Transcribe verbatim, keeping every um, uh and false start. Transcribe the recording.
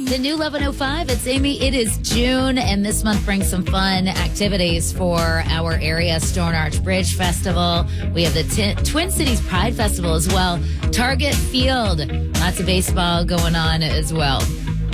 The new eleven oh five, it's Amy. It is June, and this month brings some fun activities for our area. Stone Arch Bridge Festival. We have the T- Twin Cities Pride Festival as well. Target Field. Lots of baseball going on as well.